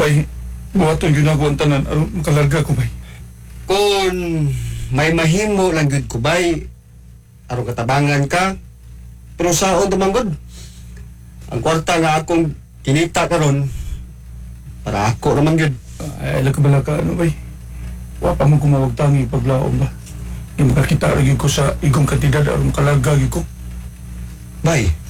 Bay, buhaton yun ako ang tanan aron makalarga ko bay. Kung may mahimo lang gud ko bay, aron katabangan ka, pero saon tumanggod. Ang kwarta nga akong kinita karon para ako naman gud. Ay, bala ka ano bay. Wa pa mo kumawag tangi paglaom ba. Yung makakita lagi ko sa igong kantidad aron makalarga gyud ko. Bay,